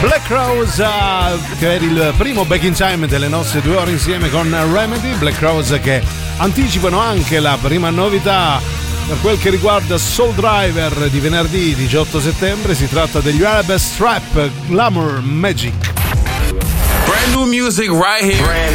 Black Rose, che era il primo Back in Time delle nostre 2 ore insieme con Remedy. Black Rose che anticipano anche la prima novità per quel che riguarda Soul Driver di venerdì 18 settembre. Si tratta degli Arabesque Trap Glamour Magic. Brand new music right here.